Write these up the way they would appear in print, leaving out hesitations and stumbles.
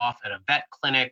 off at a vet clinic,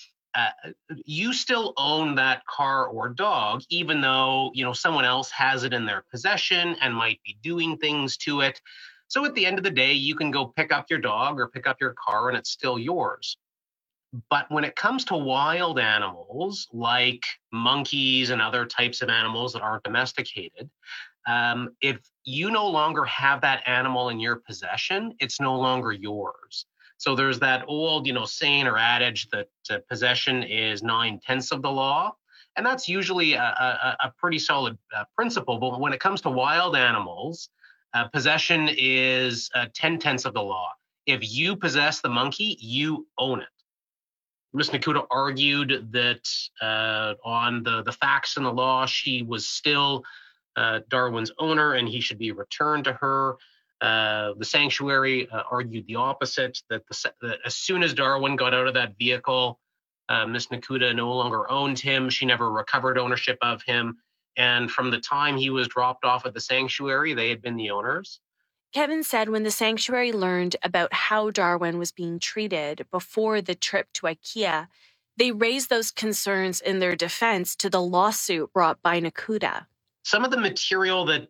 you still own that car or dog, even though, someone else has it in their possession and might be doing things to it. So at the end of the day, you can go pick up your dog or pick up your car and it's still yours. But when it comes to wild animals like monkeys and other types of animals that aren't domesticated, if you no longer have that animal in your possession, it's no longer yours. So there's that old, saying or adage that possession is 9/10 of the law. And that's usually a pretty solid principle. But when it comes to wild animals, possession is 10/10 of the law. If you possess the monkey, you own it. Ms. Nakuda argued that on the facts and the law, she was still Darwin's owner and he should be returned to her. The sanctuary argued the opposite, that as soon as Darwin got out of that vehicle, Ms. Nakuda no longer owned him. She never recovered ownership of him. And from the time he was dropped off at the sanctuary, they had been the owners. Kevin said when the sanctuary learned about how Darwin was being treated before the trip to IKEA, they raised those concerns in their defense to the lawsuit brought by Nakuda. Some of the material that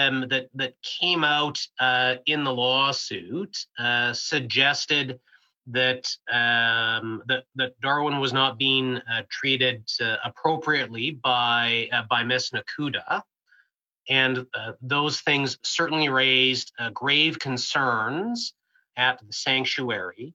came out in the lawsuit suggested that Darwin was not being treated appropriately by Ms. Nakuda, and those things certainly raised grave concerns at the sanctuary.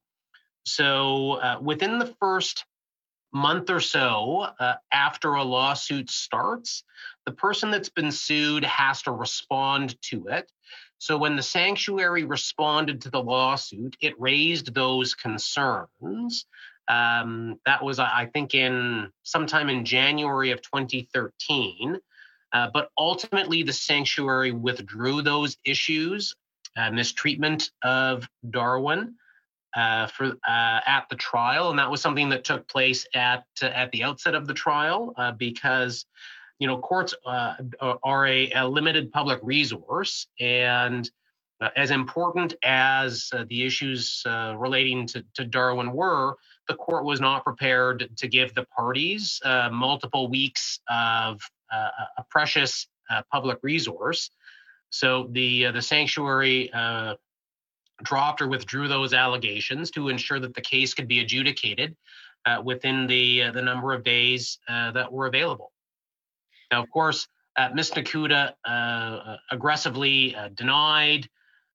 So within the first month or so after a lawsuit starts, the person that's been sued has to respond to it. So when the sanctuary responded to the lawsuit, it raised those concerns. That was, I think, sometime in January of 2013. But ultimately, the sanctuary withdrew those issues, mistreatment of Darwin, at the trial, and that was something that took place at the outset of the trial because courts are a limited public resource, and as important as the issues relating to Darwin were, the court was not prepared to give the parties multiple weeks of a precious public resource. So the sanctuary dropped or withdrew those allegations to ensure that the case could be adjudicated within the number of days that were available. Now, of course, Ms. Nakuda aggressively denied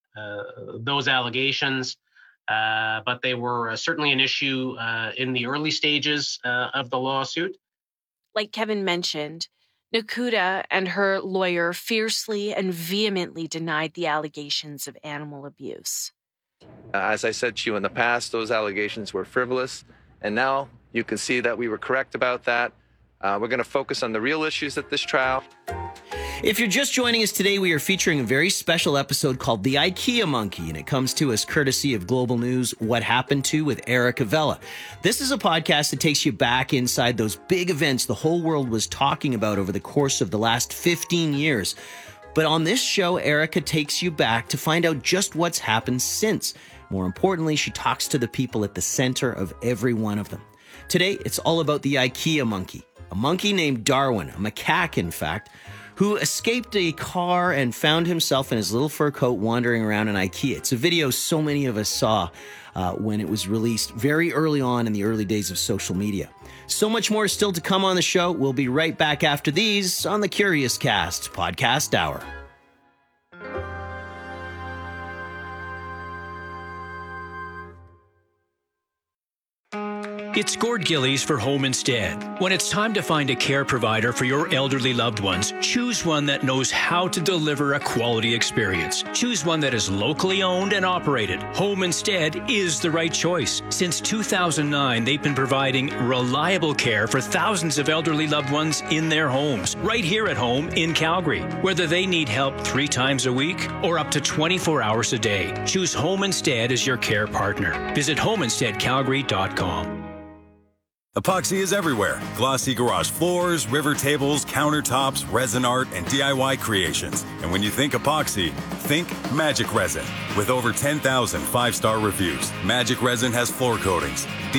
those allegations, but they were certainly an issue in the early stages of the lawsuit. Like Kevin mentioned, Nakuda and her lawyer fiercely and vehemently denied the allegations of animal abuse. As I said to you in the past, those allegations were frivolous, and now you can see that we were correct about that. We're going to focus on the real issues at this trial. If you're just joining us today, we are featuring a very special episode called The IKEA Monkey, and it comes to us courtesy of Global News What Happened To with Erica Vella. This is a podcast that takes you back inside those big events the whole world was talking about over the course of the last 15 years. But on this show, Erica takes you back to find out just what's happened since. More importantly, she talks to the people at the center of every one of them. Today, it's all about the IKEA monkey, a monkey named Darwin, a macaque, in fact, who escaped a car and found himself in his little fur coat wandering around an IKEA. It's a video so many of us saw when it was released very early on in the early days of social media. So much more still to come on the show. We'll be right back after these on the Curious Cast Podcast Hour. It's Gord Gillies for Home Instead. When it's time to find a care provider for your elderly loved ones, choose one that knows how to deliver a quality experience. Choose one that is locally owned and operated. Home Instead is the right choice. Since 2009, they've been providing reliable care for thousands of elderly loved ones in their homes, right here at home in Calgary. Whether they need help 3 times a week or up to 24 hours a day, choose Home Instead as your care partner. Visit homeinsteadcalgary.com. Epoxy is everywhere. Glossy garage floors, river tables, countertops, resin art, and DIY creations. And when you think epoxy, think Magic Resin. With over 10,000 5-star reviews, Magic Resin has floor coatings,